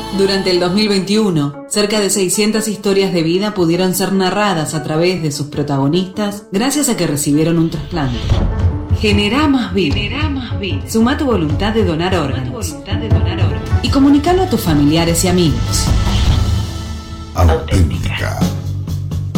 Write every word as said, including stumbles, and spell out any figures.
Durante el dos mil veintiuno, cerca de seiscientas historias de vida pudieron ser narradas a través de sus protagonistas gracias a que recibieron un trasplante. Generá más vida. Generá más vida. Suma tu voluntad de donar órganos. Suma tu voluntad de donar órganos. Y comunicalo a tus familiares y amigos. Auténtica.